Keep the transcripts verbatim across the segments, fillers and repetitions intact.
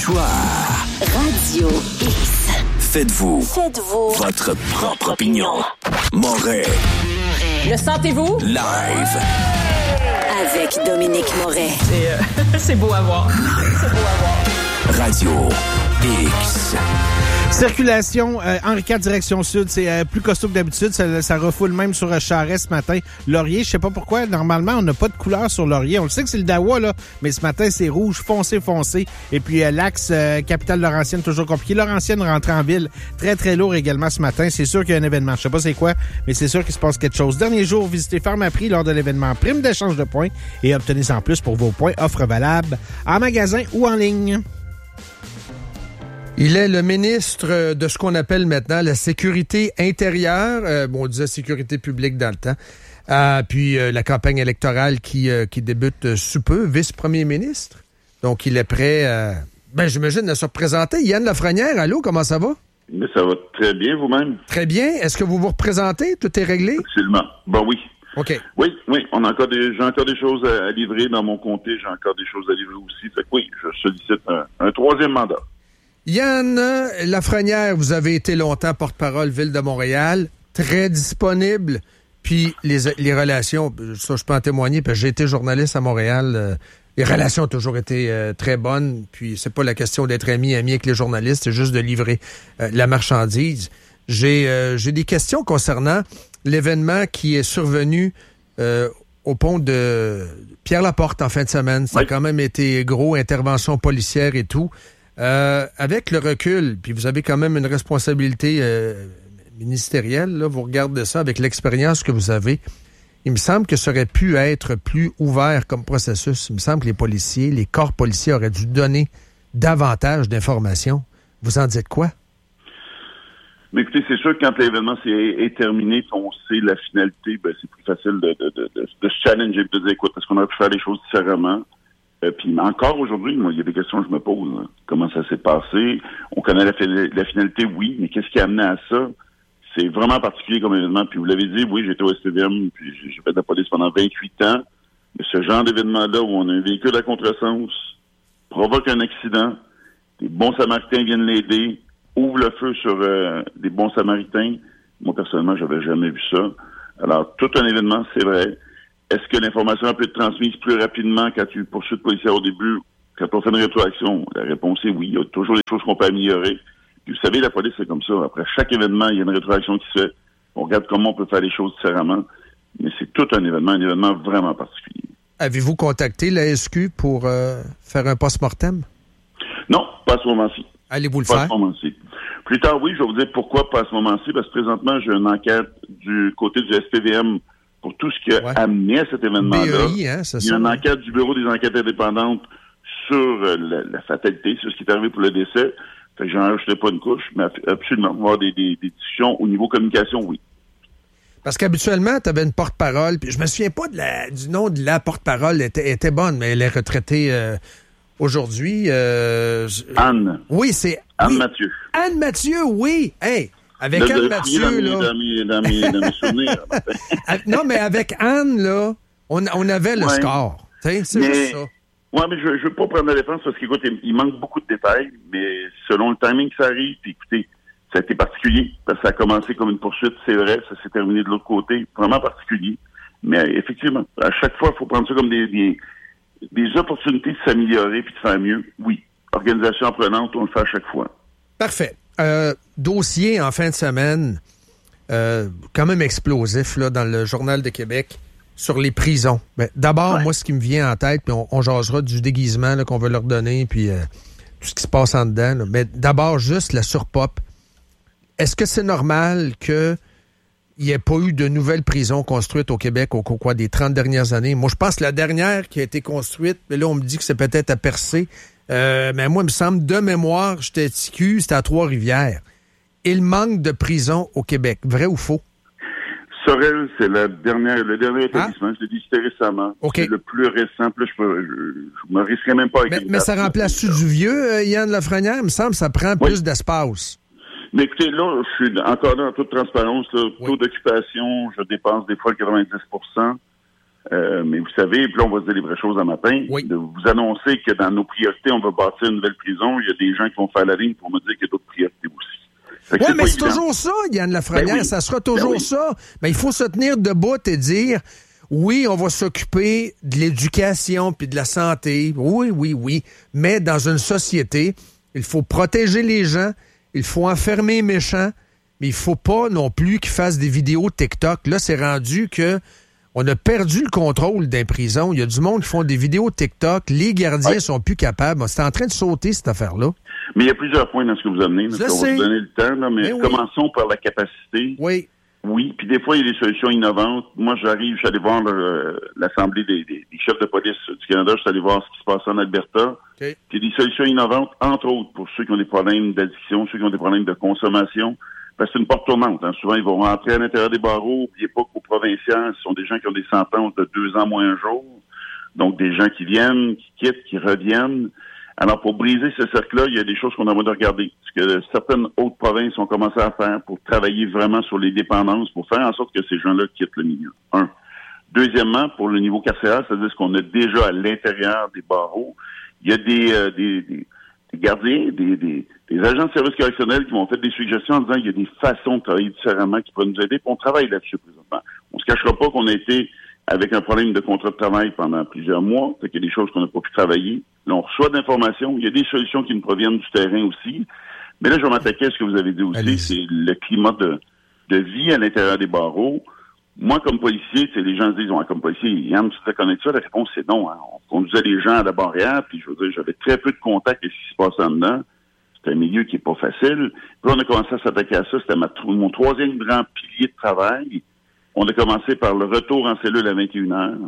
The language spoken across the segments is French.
Choix Radio X. Faites-vous, Faites-vous votre propre opinion. Moret. Le sentez-vous? Live. Avec Dominique Moret. C'est, euh, c'est beau à voir. C'est beau à voir. Radio X. Circulation, euh, Henri quatre, direction sud, c'est euh, plus costaud que d'habitude. Ça, ça refoule même sur euh, Charest ce matin. Laurier, je sais pas pourquoi, normalement, on n'a pas de couleur sur Laurier. On le sait que c'est le Dawa, là, mais ce matin, c'est rouge, foncé, foncé. Et puis, euh, l'axe euh, Capitale-Laurentienne, toujours compliqué. Laurentienne rentre en ville, très, très lourd également ce matin. C'est sûr qu'il y a un événement. Je sais pas c'est quoi, mais c'est sûr qu'il se passe quelque chose. Dernier jour, visitez Pharmaprix lors de l'événement Prime d'échange de points et obtenez en plus pour vos points. Offre valable en magasin ou en ligne. Il est le ministre de ce qu'on appelle maintenant la sécurité intérieure. Euh, bon, on disait sécurité publique dans le temps. Euh, puis euh, la campagne électorale qui, euh, qui débute sous peu, vice-premier ministre. Donc, il est prêt, euh, ben j'imagine, à se représenter. Yann Lafrenière, allô, comment ça va? Mais ça va très bien, vous-même. Très bien. Est-ce que vous vous représentez? Tout est réglé? Absolument. Ben oui. OK. Oui, oui. On a encore des, j'ai encore des choses à, à livrer dans mon comté. J'ai encore des choses à livrer aussi. Fait que oui, je sollicite un, un troisième mandat. Yann Lafrenière, vous avez été longtemps porte-parole Ville de Montréal, très disponible, puis les, les relations, ça je peux en témoigner, parce que j'ai été journaliste à Montréal, euh, les relations ont toujours été euh, très bonnes, puis c'est pas la question d'être ami, ami avec les journalistes, c'est juste de livrer euh, la marchandise. J'ai, euh, j'ai des questions concernant l'événement qui est survenu euh, au pont de Pierre-Laporte en fin de semaine. Ça oui. a quand même été gros, intervention policière et tout. Euh, avec le recul, puis vous avez quand même une responsabilité euh, ministérielle, là, vous regardez ça avec l'expérience que vous avez, il me semble que ça aurait pu être plus ouvert comme processus. Il me semble que les policiers, les corps policiers auraient dû donner davantage d'informations. Vous en dites quoi? Mais écoutez, c'est sûr que quand l'événement est, est terminé, on sait la finalité, ben, c'est plus facile de, de, de, de, de se challenger et de dire, écoute, est-ce qu'on aurait pu faire les choses différemment? Euh, puis encore aujourd'hui, moi, il y a des questions que je me pose. Hein. Comment ça s'est passé? On connaît la, la finalité, oui, mais qu'est-ce qui a amené à ça? C'est vraiment particulier comme événement. Puis vous l'avez dit, oui, j'étais au S T V M, puis j'ai fait de la police pendant vingt-huit ans. Mais ce genre d'événement-là où on a un véhicule à contresens, provoque un accident, des bons Samaritains viennent l'aider, ouvre le feu sur euh, des bons Samaritains. Moi, personnellement, j'avais jamais vu ça. Alors, tout un événement, c'est vrai. Est-ce que l'information peut être transmise plus rapidement quand tu poursuis le policier au début, quand on fait une rétroaction? La réponse est oui. Il y a toujours des choses qu'on peut améliorer. Puis vous savez, la police, c'est comme ça. Après chaque événement, il y a une rétroaction qui se fait. On regarde comment on peut faire les choses différemment. Mais c'est tout un événement, un événement vraiment particulier. Avez-vous contacté la S Q pour euh, faire un post-mortem? Non, pas à ce moment-ci. Allez-vous le pas faire? À ce moment-ci. Plus tard, oui, je vais vous dire pourquoi pas à ce moment-ci. Parce que présentement, j'ai une enquête du côté du S P V M pour tout ce qui a ouais. amené à cet événement-là. B E I, hein, c'est Il y a ça, une ouais. enquête du Bureau des enquêtes indépendantes sur euh, la, la fatalité, sur ce qui est arrivé pour le décès. Fait que j'en rajouterai pas une couche, mais absolument, on va avoir des, des, des discussions au niveau communication, oui. Parce qu'habituellement, tu avais une porte-parole, puis je me souviens pas de la, du nom de la porte-parole, elle était, était bonne, mais elle est retraitée euh, aujourd'hui. Euh, Anne. Oui, c'est... Anne oui. Mathieu. Anne Mathieu, oui! Hey! Avec là, Anne Mathieu, dans mes, là... Dans mes, dans mes, dans mes souvenirs. Non, mais avec Anne, là, on, on avait le ouais. score. T'sais, c'est mais, juste ça. Oui, mais je ne veux pas prendre la défense parce qu'écoute, il, il manque beaucoup de détails, mais selon le timing que ça arrive, puis écoutez, ça a été particulier, parce que ça a commencé comme une poursuite, c'est vrai, ça s'est terminé de l'autre côté, vraiment particulier. Mais effectivement, à chaque fois, il faut prendre ça comme des, des, des opportunités de s'améliorer puis de faire mieux. Oui, organisation apprenante, on le fait à chaque fois. Parfait. Euh, dossier en fin de semaine, euh, quand même explosif là, dans le Journal de Québec, sur les prisons. Ben, d'abord, ouais. moi, ce qui me vient en tête, puis on, on jasera du déguisement là, qu'on veut leur donner, puis euh, tout ce qui se passe en dedans. Là. Mais d'abord, juste la surpop. Est-ce que c'est normal qu'il n'y ait pas eu de nouvelles prisons construites au Québec au cours des trente dernières années? Moi, je pense que la dernière qui a été construite, mais là, on me dit que c'est peut-être à Percé. Euh, mais moi, il me semble, de mémoire, j'étais T Q, c'était à Trois-Rivières. Il manque de prisons au Québec. Vrai ou faux? Sorel, c'est la dernière, le dernier établissement. Ah? Je l'ai dit, c'était récemment. Okay. C'est le plus récent. Puis là, je, peux, je, je me risquerais même pas avec Mais, mais ça remplace-tu du vieux, euh, Yann Lafrenière? Il me semble que ça prend oui. plus d'espace. Mais écoutez, là, je suis encore là en toute transparence. Là, oui. Taux d'occupation, je dépense des fois le quatre-vingt-dix pour cent. Euh, mais vous savez, puis là, on va se dire les vraies choses un matin. Oui. De vous annoncer que dans nos priorités, on va bâtir une nouvelle prison. Il y a des gens qui vont faire la ligne pour me dire qu'il y a d'autres priorités aussi. Oui, mais c'est toujours ça, Yann Lafrenière. Ben oui. Ça sera toujours ben oui. ça. Mais il faut se tenir debout et dire, oui, on va s'occuper de l'éducation puis de la santé. Oui, oui, oui. Mais dans une société, il faut protéger les gens. Il faut enfermer les méchants. Mais il faut pas non plus qu'ils fassent des vidéos TikTok. Là, c'est rendu que on a perdu le contrôle des prisons. Il y a du monde qui font des vidéos TikTok. Les gardiens ouais. sont plus capables. C'est en train de sauter, cette affaire-là. Mais il y a plusieurs points dans ce que vous amenez. On va vous donner le temps, là, mais, mais oui. commençons par la capacité. Oui. Oui, puis des fois, il y a des solutions innovantes. Moi, j'arrive, je suis allé voir le, l'Assemblée des, des, des chefs de police du Canada. Je suis allé voir ce qui se passe en Alberta. Okay. Puis il y a des solutions innovantes, entre autres, pour ceux qui ont des problèmes d'addiction, ceux qui ont des problèmes de consommation. Parce que c'est une porte tournante. Hein. Souvent, ils vont rentrer à l'intérieur des barreaux. N'oubliez pas qu'aux provinciales, ce sont des gens qui ont des sentences de deux ans moins un jour. Donc, des gens qui viennent, qui quittent, qui reviennent. Alors, pour briser ce cercle-là, il y a des choses qu'on a envie de regarder. Parce que certaines autres provinces ont commencé à faire pour travailler vraiment sur les dépendances, pour faire en sorte que ces gens-là quittent le milieu. Un. Deuxièmement, pour le niveau carcéral, c'est-à-dire ce qu'on a déjà à l'intérieur des barreaux, il y a des, euh, des, des des gardiens, des, des, des agents de service correctionnel qui m'ont fait des suggestions en disant qu'il y a des façons de travailler différemment qui pourraient nous aider, puis on travaille là-dessus présentement. On se cachera pas qu'on a été avec un problème de contrat de travail pendant plusieurs mois, fait qu'il y a des choses qu'on n'a pas pu travailler. Là, on reçoit de l'information, il y a des solutions qui nous proviennent du terrain aussi. Mais là, je vais m'attaquer à ce que vous avez dit aussi, Allez. c'est le climat de, de vie à l'intérieur des barreaux. Moi, comme policier, les gens se disent, ouais, comme policier, Yann, tu te reconnais ça? La réponse, c'est non. Hein. On conduisait les gens à la barrière, puis je veux dire, j'avais très peu de contact avec ce qui se passe en dedans. C'est un milieu qui est pas facile. Puis on a commencé à s'attaquer à ça. C'était ma, mon troisième grand pilier de travail. On a commencé par le retour en cellule à vingt et une heures.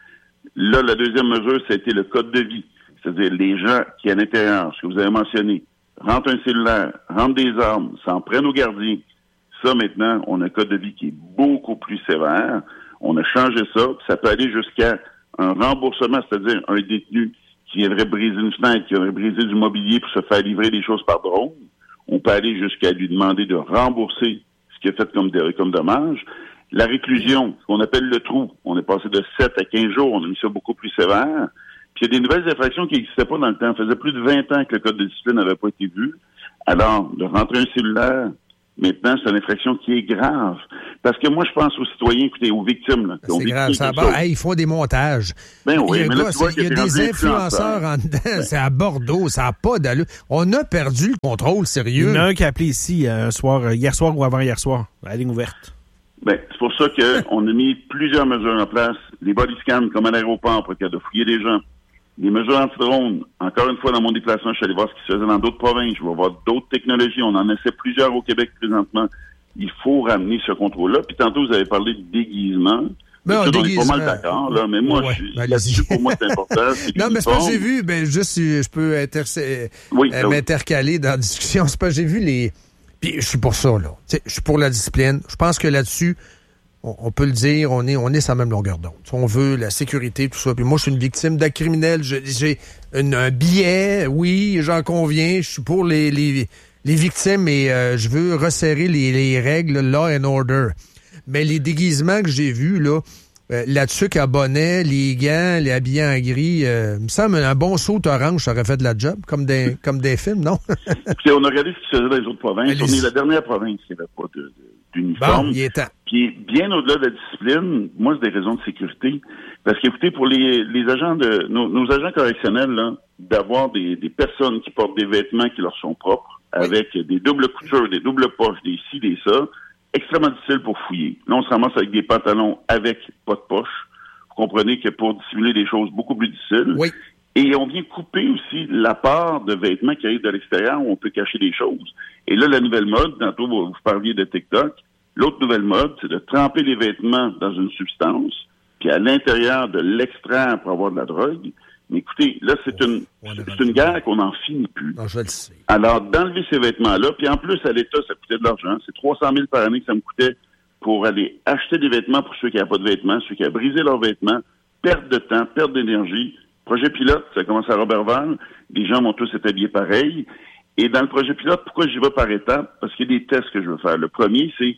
Là, la deuxième mesure, ça a été le code de vie. C'est-à-dire les gens qui, à l'intérieur, ce que vous avez mentionné, rentrent un cellulaire, rentrent des armes, s'en prennent aux gardiens. Ça, maintenant, on a un code de vie qui est beaucoup plus sévère. On a changé ça. Ça peut aller jusqu'à un remboursement, c'est-à-dire un détenu qui viendrait briser une fenêtre, qui viendrait briser du mobilier pour se faire livrer des choses par drone. On peut aller jusqu'à lui demander de rembourser ce qu'il a fait comme, comme dommage. La réclusion, ce qu'on appelle le trou, on est passé de sept à quinze jours. On a mis ça beaucoup plus sévère. Puis il y a des nouvelles infractions qui n'existaient pas dans le temps. Ça faisait plus de vingt ans que le code de discipline n'avait pas été vu. Alors, de rentrer un cellulaire, maintenant, c'est une infraction qui est grave. Parce que moi, je pense aux citoyens, écoutez, aux victimes. Là, c'est grave, ça va. Hey, ils font des montages. Ben oui, il y a, mais là, gars, tu vois il y a des influenceurs en dedans. Ben. C'est à Bordeaux, ça n'a pas d'allure. On a perdu le contrôle, sérieux. Il y en a un qui a appelé ici, un soir, hier soir ou avant-hier soir, à la ligne ouverte. Ben, c'est pour ça qu'on a mis plusieurs mesures en place. Les body scans, comme à l'aéroport, pour qu'il y ait de fouiller des gens. Les mesures anti-drone, encore une fois, dans mon déplacement, je suis allé voir ce qui se faisait dans d'autres provinces. Je vais voir d'autres technologies. On en essaie plusieurs au Québec présentement. Il faut ramener ce contrôle-là. Puis tantôt, vous avez parlé de déguisement. Ben, on est pas mal d'accord, là. Mais moi, ouais, je, ben, là-dessus, pour moi, c'est important. C'est non, mais c'est pas que j'ai vu, ben, juste si je peux interc- oui, euh, m'intercaler dans la discussion. C'est pas que j'ai vu les... Puis je suis pour ça, là. T'sais, je suis pour la discipline. Je pense que là-dessus, on, on peut le dire, on est, on est sur la même longueur d'onde. On veut la sécurité, tout ça. Puis moi, je suis une victime d'acte criminel. Je, j'ai une, un billet, oui, j'en conviens. Je suis pour les, les, les victimes et euh, je veux resserrer les, les règles law and order. Mais les déguisements que j'ai vus, là, euh, la tuque à bonnet, les gants, les habillés en gris, euh, me semble un bon saut orange, ça aurait fait de la job, comme des, comme des films, non? Puis on a regardé ce qui se faisait dans les autres provinces. Les... On est la dernière province qui n'avait pas de, de, d'uniforme. Bon, il est temps. Puis bien au-delà de la discipline, moi, c'est des raisons de sécurité. Parce qu'écoutez, pour les, les agents de nos, nos agents correctionnels, là, d'avoir des, des personnes qui portent des vêtements qui leur sont propres, oui. avec des doubles coutures, des doubles poches, des ci, des ça, extrêmement difficile pour fouiller. Là, on se ramasse avec des pantalons avec pas de poche. Vous comprenez que pour dissimuler des choses beaucoup plus difficiles. Oui. Et on vient couper aussi la part de vêtements qui arrivent de l'extérieur où on peut cacher des choses. Et là, la nouvelle mode, tantôt vous parliez de TikTok, l'autre nouvelle mode, c'est de tremper les vêtements dans une substance, puis à l'intérieur de l'extraire pour avoir de la drogue. Mais écoutez, là, c'est une c'est une guerre qu'on n'en finit plus. Non, je le sais. Alors, d'enlever ces vêtements-là, puis en plus, à l'État, ça coûtait de l'argent. C'est trois cent mille par année que ça me coûtait pour aller acheter des vêtements pour ceux qui n'avaient pas de vêtements, ceux qui avaient brisé leurs vêtements, perte de temps, perte d'énergie. Projet pilote, ça commence à Robertval. Les gens vont tous être habillés pareil. Et dans le projet pilote, pourquoi j'y vais par étapes? Parce qu'il y a des tests que je veux faire. Le premier, c'est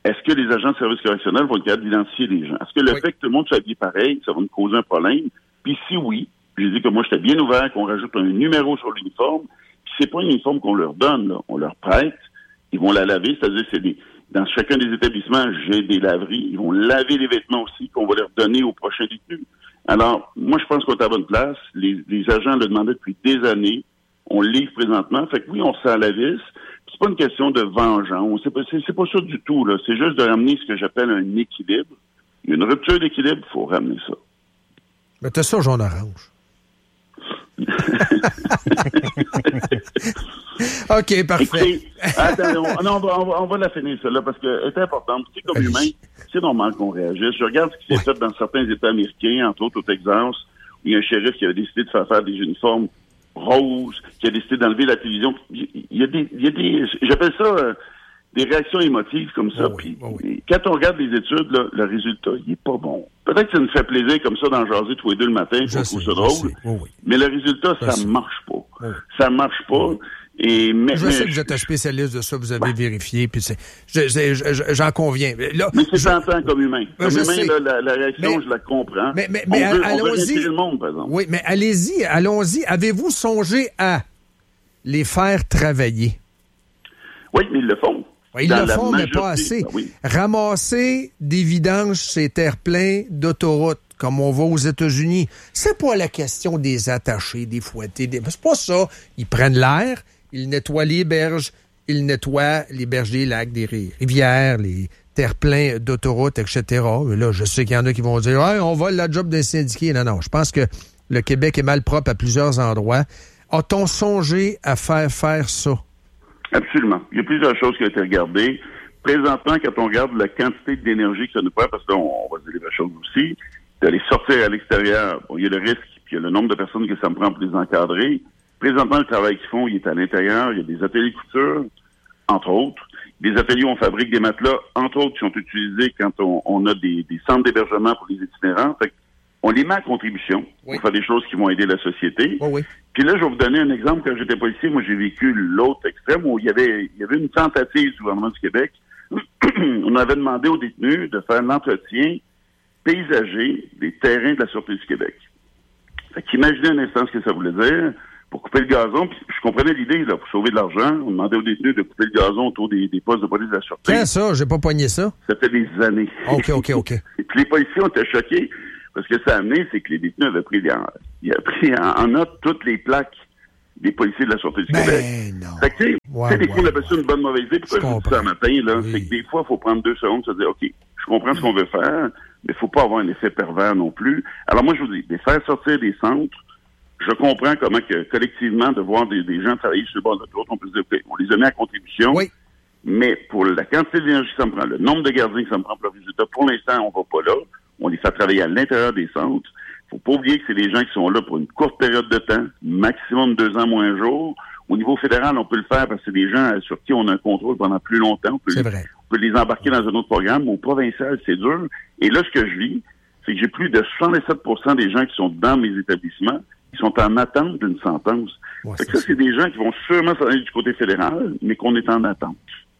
est-ce que les agents de service correctionnel vont être capables d'identifier les gens? Est-ce que le oui. fait que tout le monde soit habillé pareil, ça va nous causer un problème? Puis si oui, j'ai dit que moi, j'étais bien ouvert, qu'on rajoute un numéro sur l'uniforme. Puis c'est pas un uniforme qu'on leur donne, là. On leur prête. Ils vont la laver, c'est-à-dire c'est des, dans chacun des établissements, j'ai des laveries. Ils vont laver les vêtements aussi qu'on va leur donner au prochain détenu. Alors, moi, je pense qu'on est à bonne place. Les, les agents le demandaient depuis des années. On le livre présentement. Fait que oui, on se sent à la vis. C'est pas une question de vengeance. C'est pas, c'est, c'est pas ça du tout, là. C'est juste de ramener ce que j'appelle un équilibre. Il y a une rupture d'équilibre, il faut ramener ça. Mais t'as ça jaune-orange. OK, parfait. Écoutez, attends, on, non, on, va, on, va, on va la finir, celle-là, parce qu'elle est importante. Tu sais, comme humain, c'est normal qu'on réagisse. Je regarde ce qui s'est ouais. fait dans certains États américains, entre autres au Texas, où il y a un shérif qui avait décidé de faire faire des uniformes roses, qui a décidé d'enlever la télévision. Il y a des, il y a des j'appelle ça euh, des réactions émotives comme ça. Oh oui, oh oui. Quand on regarde les études, là, le résultat, il est pas bon. Peut-être que ça nous fait plaisir comme ça d'en jaser tous les deux le matin, je trouve ça drôle. Oh oui. Mais le résultat, ça, ça marche pas. Oh oui. Ça marche pas. Oh oui. Et mais, je mais, sais que vous êtes un spécialiste de ça, vous avez ouais. vérifié, puis c'est, je, je, je, j'en conviens. Là, mais c'est je, tentant comme humain. Comme je humain, sais. Là, la, la réaction, mais, je la comprends. Mais, mais, mais on veut, allons-y. On veut retirer le monde, par exemple. Oui, mais allez-y, allons-y. Avez-vous songé à les faire travailler? Oui, mais ils le font. Oui, ils Dans le font, mais pas assez. Ben oui. Ramasser des vidanges, ces terre-pleins d'autoroutes, comme on va aux États-Unis, c'est pas la question des attachés, des fouettés. Des... C'est pas ça. Ils prennent l'air, ils nettoient les berges, ils nettoient les berges des lacs, des rivières, les terre-pleins d'autoroutes, et cetera. Mais là, je sais qu'il y en a qui vont dire hey, « on vole la job d'un syndiqué ». Non, non, je pense que le Québec est mal propre à plusieurs endroits. A-t-on songé à faire faire ça? Absolument. Il y a plusieurs choses qui ont été regardées. Présentement, quand on regarde la quantité d'énergie que ça nous prend, parce que là, on va se dire la chose aussi, d'aller sortir à l'extérieur, bon, il y a le risque, puis il y a le nombre de personnes que ça me prend pour les encadrer. Présentement, le travail qu'ils font, il est à l'intérieur. Il y a des ateliers de couture, entre autres. Des ateliers où on fabrique des matelas, entre autres, qui sont utilisés quand on, on a des, des centres d'hébergement pour les itinérants. Fait on les met à contribution oui. pour faire des choses qui vont aider la société. Oh oui. Puis là, je vais vous donner un exemple. Quand j'étais policier, moi, j'ai vécu l'autre extrême où il y avait, il y avait une tentative du gouvernement du Québec. On avait demandé aux détenus de faire l'entretien paysager des terrains de la Sûreté du Québec. Fait qu'imaginez un instant ce que ça voulait dire. Pour couper le gazon, puis je comprenais l'idée, là, pour sauver de l'argent, on demandait aux détenus de couper le gazon autour des, des postes de police de la Sûreté. Quand ça? J'ai pas poigné ça. Ça fait des années. OK, OK, OK. Et puis les policiers ont été choqués. Parce que ça a amené, c'est que les détenus avaient pris, en, ils avaient pris en, en note toutes les plaques des policiers de la Sûreté du ben Québec. Non. Fait que, tu sais, ouais, des fois, on appelle ça une bonne mauvaise idée. Pourquoi je, je dis ça un matin, là? Oui. C'est que des fois, il faut prendre deux secondes et se dire, OK, je comprends ce qu'on veut faire, mais il faut pas avoir un effet pervers non plus. Alors, moi, je vous dis, les faire sortir des centres, je comprends comment que, collectivement, de voir des, des gens travailler sur le bord de l'autre, on peut se dire, OK, on les a mis à contribution. Oui. Mais pour la quantité d'énergie que ça me prend, le nombre de gardiens que ça me prend pour le résultat, pour l'instant, on va pas là. On les fait travailler à l'intérieur des centres. Faut pas oublier que c'est des gens qui sont là pour une courte période de temps, maximum deux ans moins un jour. Au niveau fédéral, on peut le faire parce que c'est des gens sur qui on a un contrôle pendant plus longtemps. On peut, c'est les, vrai. on peut les embarquer dans un autre programme. Au provincial, c'est dur. Et là, ce que je vis, c'est que j'ai plus de soixante-dix-sept pour cent des gens qui sont dans mes établissements qui sont en attente d'une sentence. Ouais, fait que ça, c'est des gens qui vont sûrement s'en aller du côté fédéral, mais qu'on est en attente.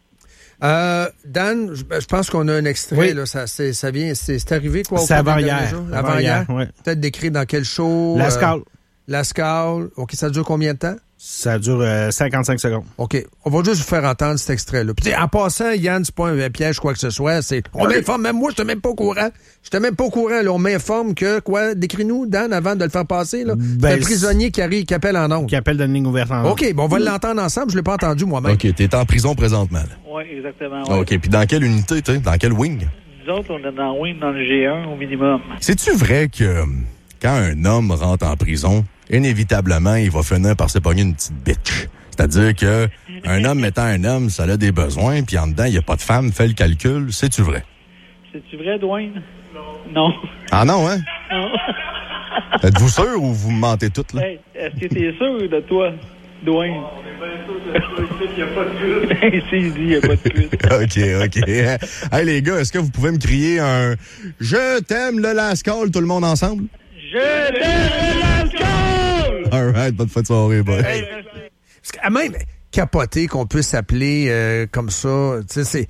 Euh, Dan, je, je pense qu'on a un extrait, oui. là, ça, c'est, ça vient, c'est, c'est arrivé quoi? C'est avant-hier. Avant-hier, oui. Peut-être décrit dans quel show? La Scale. Euh, la Scale. OK, ça dure combien de temps? Ça dure euh, cinquante-cinq secondes. OK. On va juste vous faire entendre cet extrait-là. Puis, en passant, Yann, c'est pas un piège, quoi que ce soit. C'est, on okay. m'informe, même moi, je n'étais même pas au courant. Je n'étais même pas au courant. Là, on m'informe que, quoi, décris-nous, Dan, avant de le faire passer. Là. Ben, c'est un prisonnier qui arrive, qui appelle en ondes. Qui appelle d'une ligne ouverte en ondes. OK, bon, on va l'entendre ensemble. Je ne l'ai pas entendu moi-même. OK, t'es en prison présentement. Oui, exactement. Ouais. OK, puis dans quelle unité, t'es? Dans quel wing? Nous autres, on est dans le wing, dans le G un, au minimum. C'est-tu vrai que quand un homme rentre en prison, inévitablement, il va finir par se pogner une petite bitch? C'est-à-dire que un homme mettant un homme, ça a des besoins, puis en dedans, il n'y a pas de femme, fais le calcul. C'est-tu vrai? C'est-tu vrai, Dwayne? Non. Ah non, hein? Non. Êtes-vous sûr ou vous me mentez toutes, là? Hey, est-ce que t'es sûr de toi, Dwayne? On est bien sûr de qu'il n'y a pas de cuite. Ici, il dit il n'y a pas de cuite. OK, OK. Hey, les gars, est-ce que vous pouvez me crier un « Je t'aime le Lascaux » tout le monde ensemble? Je t'aime le Lascaux! All right, bonne fin de soirée, boy. Hey, parce que même capoter qu'on peut s'appeler euh, comme ça, tu sais, c'est...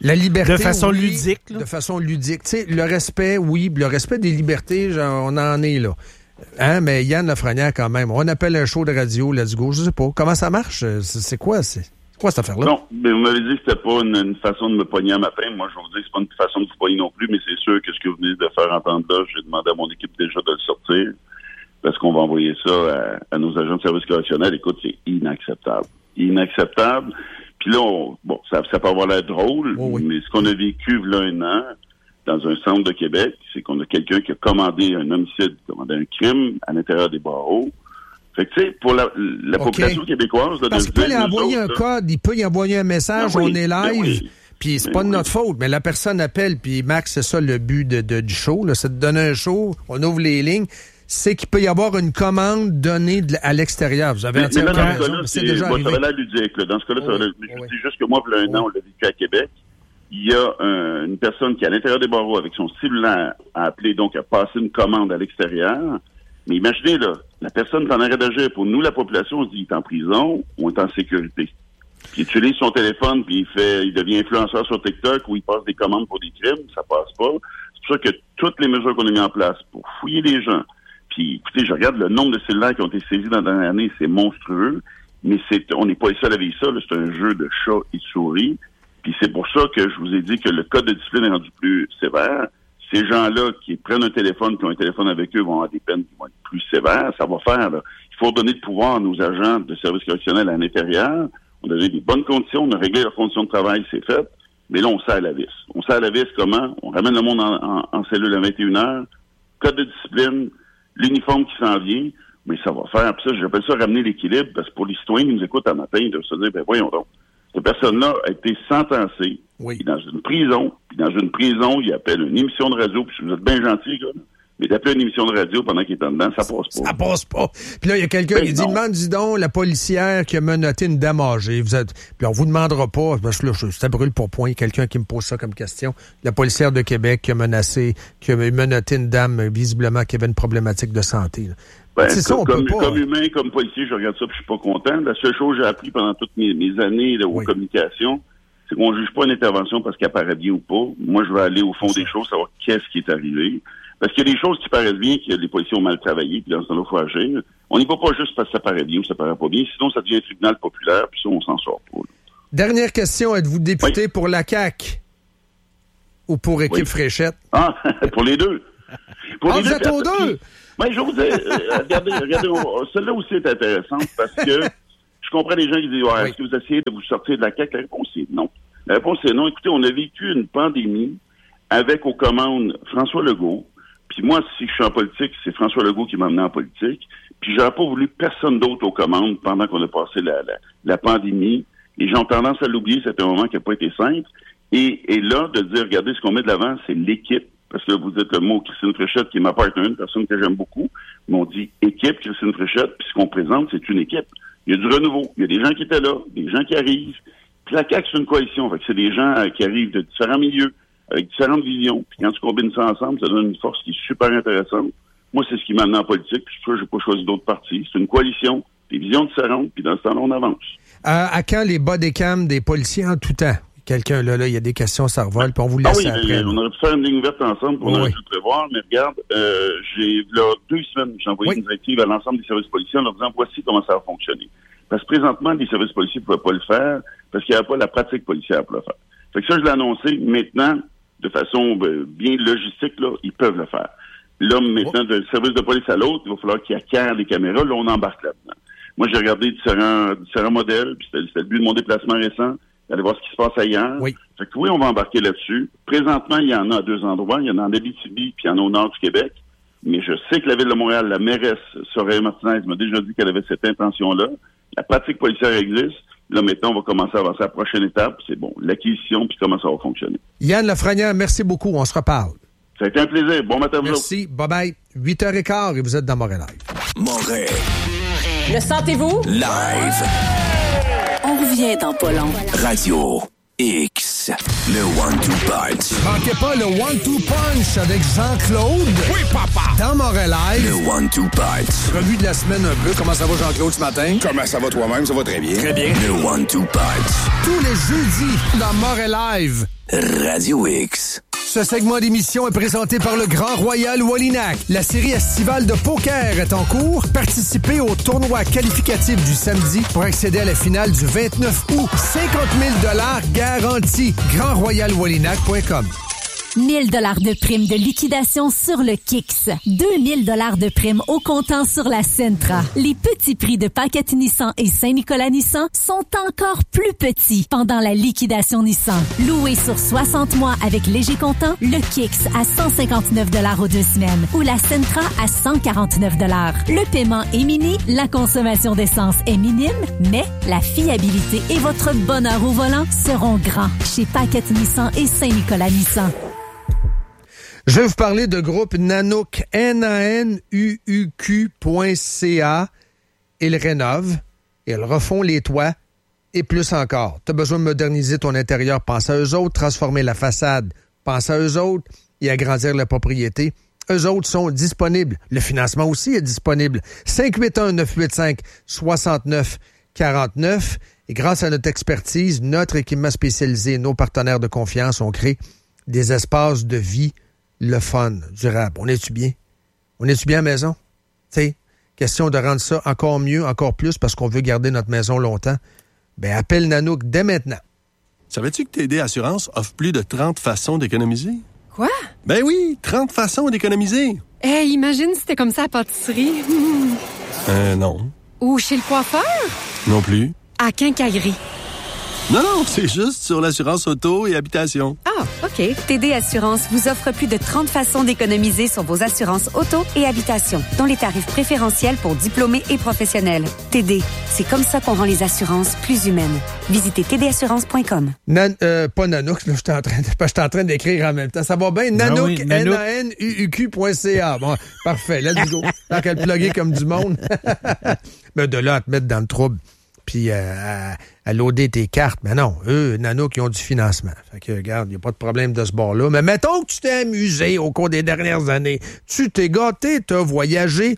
La liberté, De façon oui, ludique. Là. De façon ludique. Tu sais, le respect, oui, le respect des libertés, genre, on en est là. Hein, mais Yann Lafrenière, quand même, on appelle un show de radio, let's go, je sais pas. Comment ça marche? C'est, c'est quoi, c'est, c'est quoi cette affaire-là? Non, mais vous m'avez dit que c'était pas une, une façon de me pogner à matin. Moi, je vous dis que c'est pas une façon de vous pogner non plus, mais c'est sûr que ce que vous venez de faire entendre là, j'ai demandé à mon équipe déjà de le sortir, parce qu'on va envoyer ça à, à nos agents de service correctionnel. Écoute, c'est inacceptable. Inacceptable. Puis là, on, bon, ça, ça peut avoir l'air drôle, oh oui. mais ce qu'on a vécu il y a un an, dans un centre de Québec, c'est qu'on a quelqu'un qui a commandé un homicide, commandé un crime à l'intérieur des barreaux. Fait que, tu sais, pour la, la okay. population québécoise... Là, Parce qu'il peut y envoyer un code, il peut y envoyer un message, ben oui, on est live, ben oui. puis c'est ben pas de oui. notre faute, mais la personne appelle, puis Max, c'est ça le but de, de, du show, là, c'est de donner un show, on ouvre les lignes, c'est qu'il peut y avoir une commande donnée de, à l'extérieur. Vous avez entièrement raison, raison, c'est, c'est déjà bon, arrivé. Ça va l'air ludique, là. Dans ce cas-là, oui, ça va l'air ludique. Je dis juste que moi, il y a un oui. an, on l'a vécu à Québec. Il y a un, une personne qui est à l'intérieur des barreaux avec son cellulaire à appeler, donc à passer une commande à l'extérieur. Mais imaginez, là, la personne est en arrêt d'agir. Pour nous, la population, on se dit, il est en prison ou il est en sécurité. Puis il utilise son téléphone, puis il fait, il devient influenceur sur TikTok où il passe des commandes pour des crimes. Ça passe pas. C'est pour ça que toutes les mesures qu'on a mises en place pour fouiller les gens. Puis, écoutez, je regarde le nombre de cellulaires qui ont été saisis dans la dernière année, c'est monstrueux. Mais c'est, on n'est pas les seuls à vivre ça, là. C'est un jeu de chat et de souris. Puis c'est pour ça que je vous ai dit que le code de discipline est rendu plus sévère. Ces gens-là qui prennent un téléphone, qui ont un téléphone avec eux, vont avoir des peines qui vont être plus sévères. Ça va faire, là. Il faut donner de pouvoir à nos agents de service correctionnel à l'intérieur. On a donné des bonnes conditions, on a réglé leurs conditions de travail, c'est fait. Mais là, on serre la vis. On serre la vis comment? On ramène le monde en, en, en cellule à vingt et une heures. Code de discipline, l'uniforme qui s'en vient. Mais ça va faire. Puis ça, j'appelle ça ramener l'équilibre, parce que pour les citoyens qui nous écoutent un matin, ils doivent se dire, ben voyons donc. Cette personne-là a été sentencée oui. dans une prison. Puis dans une prison, il appelle une émission de radio. Puis vous êtes bien gentil, gars. Mais d'appeler une émission de radio pendant qu'il est en dedans, ça passe pas. Ça passe pas. Puis là, il y a quelqu'un ben qui non. dit, demande, dis donc, la policière qui a menotté une dame âgée. Vous êtes... Puis on vous demandera pas, parce que là, ça brûle pour point. Il y a quelqu'un qui me pose ça comme question. La policière de Québec qui a menacé, qui a menotté une dame, visiblement, qui avait une problématique de santé. Là. Ben, c'est comme, ça, on comme, peut pas. Comme humain, comme policier, je regarde ça puis je suis pas content. La seule chose que j'ai appris pendant toutes mes, mes années là, aux oui. communications, c'est qu'on juge pas une intervention parce qu'elle paraît bien ou pas. Moi, je vais aller au fond des choses, savoir qu'est-ce qui est arrivé. Parce qu'il y a des choses qui paraissent bien, que les policiers ont mal travaillé, puis dans ce temps-là, il faut agir. On n'y va pas juste parce que ça paraît bien ou ça paraît pas bien, sinon ça devient un tribunal populaire, puis ça, on s'en sort pas. Là. Dernière question, êtes-vous député oui. pour la C A Q ou pour Équipe oui. Fréchette? Ah, pour les deux. Pour ah, les vous deux, êtes aux deux? Oui, je vais vous dire, euh, regardez, regardez, on, celle-là aussi est intéressante parce que je comprends les gens qui disent, ouais, oui. est-ce que vous essayez de vous sortir de la C A Q? La réponse est non. La réponse est non. Écoutez, on a vécu une pandémie avec aux commandes François Legault. Puis moi, si je suis en politique, c'est François Legault qui m'a amené en politique. Puis j'aurais pas voulu personne d'autre aux commandes pendant qu'on a passé la, la, la pandémie. Les gens ont tendance à l'oublier, c'était un moment qui n'a pas été simple. Et, et là, de dire, regardez, ce qu'on met de l'avant, c'est l'équipe. Parce que vous dites le mot Christine Fréchette, qui m'appartient, une personne que j'aime beaucoup. Mais on dit équipe Christine Fréchette, puis ce qu'on présente, c'est une équipe. Il y a du renouveau. Il y a des gens qui étaient là, des gens qui arrivent. Puis la C A Q, c'est une coalition. Fait que c'est des gens euh, qui arrivent de différents milieux, avec différentes visions. Puis quand tu combines ça ensemble, ça donne une force qui est super intéressante. Moi, c'est ce qui m'a amené en politique. Puis je n'ai pas choisi d'autres partis. C'est une coalition, des visions différentes. Puis dans ce temps-là, on avance. Euh, à quand les bas des cams des policiers en tout temps? Quelqu'un, là, là, il y a des questions, ça revole, puis on vous laisse ah oui, après. Euh, on aurait pu faire une ligne ouverte ensemble pour oui. on aurait pu le prévoir, mais regarde, euh, j'ai, là, deux semaines, j'ai envoyé oui. une directive à l'ensemble des services policiers en leur disant, voici comment ça va fonctionner. Parce que présentement, les services policiers ne pouvaient pas le faire parce qu'il n'y avait pas la pratique policière pour le faire. Fait que ça, je l'ai annoncé. Maintenant, de façon euh, bien logistique, là, ils peuvent le faire. Là, maintenant, d'un service de police à l'autre, il va falloir qu'ils acquièrent les caméras. Là, on embarque là-dedans. Moi, j'ai regardé différents, différents modèles, puis c'était, c'était le but de mon déplacement récent, d'aller voir ce qui se passe ailleurs. Oui. Fait que oui, on va embarquer là-dessus. Présentement, il y en a à deux endroits. Il y en a en Abitibi, puis il y en a au nord du Québec. Mais je sais que la Ville de Montréal, la mairesse Soraya Martinez m'a déjà dit qu'elle avait cette intention-là. La pratique policière existe. Là, maintenant, on va commencer à avancer à la prochaine étape. C'est bon, l'acquisition, puis comment ça va fonctionner. Yann Lafrenière, merci beaucoup. On se reparle. Ça a été un plaisir. Bon matin à vous. Merci. Bye-bye. huit heures quinze et vous êtes dans Montréal Live. Montréal. Le sentez-vous? Live. On revient dans pas long. Radio X. Le one-two punch. Manquez pas le one-two punch avec Jean-Claude. Oui, papa. Dans Montréal Live. Le one-two punch. Revue de la semaine un peu. Comment ça va, Jean-Claude, ce matin? Comment ça va toi-même? Ça va très bien. Très bien. Le one-two punch. Tous les jeudis dans Montréal Live. Radio X. Ce segment d'émission est présenté par le Grand Royal Wallinac. La série estivale de poker est en cours. Participez au tournoi qualificatif du samedi pour accéder à la finale du vingt-neuf août. cinquante mille dollars garantis. grand royal wallinac point com. mille dollars de prime de liquidation sur le Kicks. deux mille dollars de prime au comptant sur la Sentra. Les petits prix de Paquette Nissan et Saint-Nicolas Nissan sont encore plus petits pendant la liquidation Nissan. Loué sur soixante mois avec léger comptant, le Kicks à cent cinquante-neuf dollars aux deux semaines ou la Sentra à cent quarante-neuf dollars. Le paiement est mini, la consommation d'essence est minime, mais la fiabilité et votre bonheur au volant seront grands chez Paquette Nissan et Saint-Nicolas Nissan. Je vais vous parler de groupe Nanook, N A N U U Q point C A. Ils rénovent, ils refont les toits et plus encore. Tu as besoin de moderniser ton intérieur, pense à eux autres. Transformer la façade, pense à eux autres. Et agrandir la propriété. Eux autres sont disponibles. Le financement aussi est disponible. cinq huit un neuf huit cinq six neuf quatre neuf. Et grâce à notre expertise, notre équipement spécialisé, nos partenaires de confiance ont créé des espaces de vie le fun, durable. On est-tu bien? On est-tu bien à la maison? Tu sais, question de rendre ça encore mieux, encore plus, parce qu'on veut garder notre maison longtemps. Ben, appelle Nanook dès maintenant. Savais-tu que T D Assurance offre plus de trente façons d'économiser? Quoi? Ben oui, trente façons d'économiser. Eh, hey, imagine si c'était comme ça à la pâtisserie. Euh, non. Ou chez le coiffeur? Non plus. À Quincaillerie. Non, non, c'est juste sur l'assurance auto et habitation. Ah, OK. T D Assurance vous offre plus de trente façons d'économiser sur vos assurances auto et habitation, dont les tarifs préférentiels pour diplômés et professionnels. T D, c'est comme ça qu'on rend les assurances plus humaines. Visitez t d assurance point com. Nan, euh, pas Nanook, là, j'étais en train de, j'étais en train d'écrire en même temps. Ça va bien? Nanook, ah oui, N A N U U Q point C A. Bon, parfait, let's go. Tant qu'à le plugger comme du monde. Mais de là à te mettre dans le trouble. Puis euh, à, à loader tes cartes. Mais non, eux, Nanook, ils ont du financement. Fait que, regarde, il n'y a pas de problème de ce bord-là. Mais mettons que tu t'es amusé au cours des dernières années. Tu t'es gâté, tu as voyagé.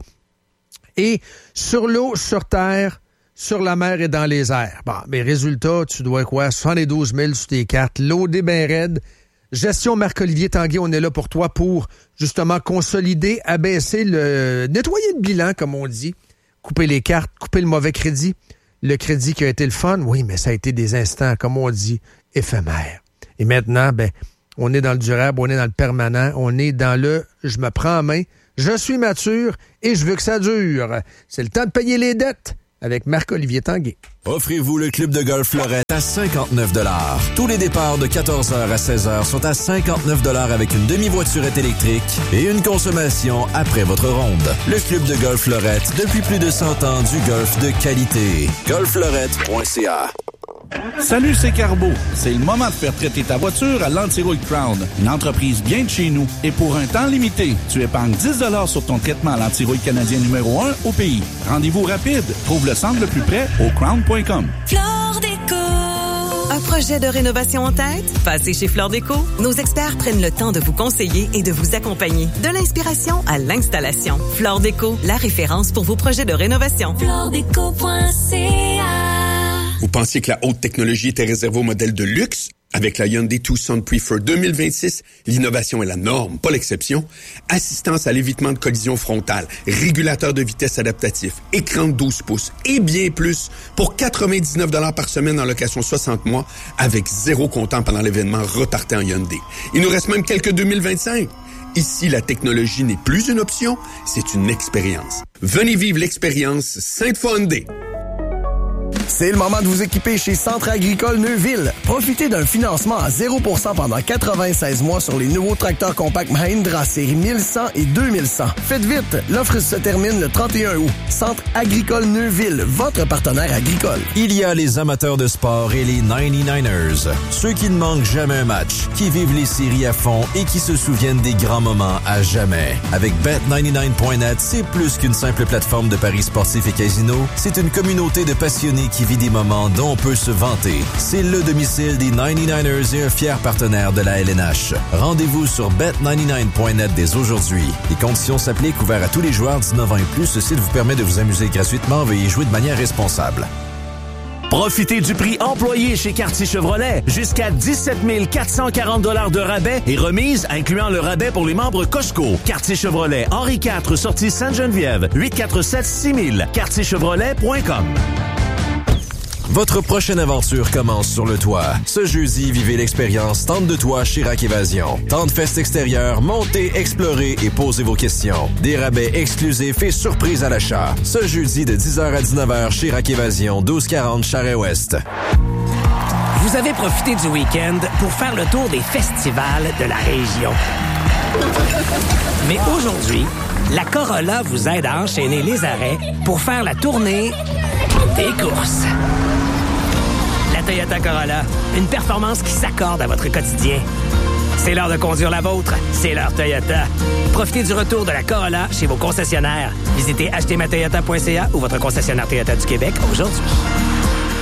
Et sur l'eau, sur terre, sur la mer et dans les airs. Bon, mais résultat, tu dois quoi? soixante-douze mille sur tes cartes, loadé bien raide. Gestion Marc-Olivier Tanguay, on est là pour toi pour, justement, consolider, abaisser le... nettoyer le bilan, comme on dit. Couper les cartes, couper le mauvais crédit. Le crédit qui a été le fun, oui, mais ça a été des instants, comme on dit, éphémères. Et maintenant, ben, on est dans le durable, on est dans le permanent, on est dans le « je me prends en main, je suis mature et je veux que ça dure ». C'est le temps de payer les dettes avec Marc-Olivier Tanguay. Offrez-vous le club de golf Fleurette à cinquante-neuf dollars. Tous les départs de quatorze heures à seize heures sont à cinquante-neuf dollars avec une demi-voiturette électrique et une consommation après votre ronde. Le club de golf Fleurette, depuis plus de cent ans, du golf de qualité. golf fleurette point c a. Salut, c'est Carbo. C'est le moment de faire traiter ta voiture à l'Antirouille Crown, une entreprise bien de chez nous. Et pour un temps limité, tu épargnes dix dollars sur ton traitement à l'Antirouille canadien numéro un au pays. Rendez-vous rapide. Trouve le centre le plus près au crown point com. Flore Déco. Un projet de rénovation en tête? Passez chez Flore Déco. Nos experts prennent le temps de vous conseiller et de vous accompagner. De l'inspiration à l'installation. Flore Déco, la référence pour vos projets de rénovation. flore déco point c a. Vous pensiez que la haute technologie était réservée aux modèles de luxe? Avec la Hyundai Tucson Prefer deux mille vingt-six, l'innovation est la norme, pas l'exception. Assistance à l'évitement de collision frontale, régulateur de vitesse adaptatif, écran de douze pouces et bien plus pour quatre-vingt-dix-neuf dollars par semaine en location soixante mois avec zéro comptant pendant l'événement Repartez en Hyundai. Il nous reste même quelques deux mille vingt-cinq. Ici, la technologie n'est plus une option, c'est une expérience. Venez vivre l'expérience Sainte-Foy Hyundai. C'est le moment de vous équiper chez Centre agricole Neuville. Profitez d'un financement à zéro pour cent pendant quatre-vingt-seize mois sur les nouveaux tracteurs compacts Mahindra série mille cent et deux mille cent. Faites vite, l'offre se termine le trente et un août. Centre agricole Neuville, votre partenaire agricole. Il y a les amateurs de sport et les ninety-niners. Ceux qui ne manquent jamais un match, qui vivent les séries à fond et qui se souviennent des grands moments à jamais. Avec bet ninety-nine point net, c'est plus qu'une simple plateforme de paris sportifs et casino. C'est une communauté de passionnés qui vit des moments dont on peut se vanter. C'est le domicile des ninety-niners et un fier partenaire de la L N H. Rendez-vous sur bet ninety-nine point net dès aujourd'hui. Les conditions s'appliquent, ouverts à tous les joueurs dix-neuf ans et plus. Ce site vous permet de vous amuser gratuitement. Veuillez jouer de manière responsable. Profitez du prix employé chez Quartier Chevrolet. Jusqu'à dix-sept mille quatre cent quarante dollars de rabais et remise, incluant le rabais pour les membres Costco. Quartier Chevrolet, Henri quatre, sortie Sainte-Geneviève, huit quatre sept six mille, quartier chevrolet point com. Votre prochaine aventure commence sur le toit. Ce jeudi, vivez l'expérience Tente de toit chez Rack Évasion. Tente fest extérieure, montez, explorez et posez vos questions. Des rabais exclusifs et surprises à l'achat. Ce jeudi de dix heures à dix-neuf heures chez Rack Évasion, douze quarante Charest-Ouest. Vous avez profité du week-end pour faire le tour des festivals de la région. Mais aujourd'hui, la Corolla vous aide à enchaîner les arrêts pour faire la tournée des courses. La Toyota Corolla, une performance qui s'accorde à votre quotidien. C'est l'heure de conduire la vôtre, c'est l'heure Toyota. Profitez du retour de la Corolla chez vos concessionnaires. Visitez acheter ma toyota point c a ou votre concessionnaire Toyota du Québec aujourd'hui.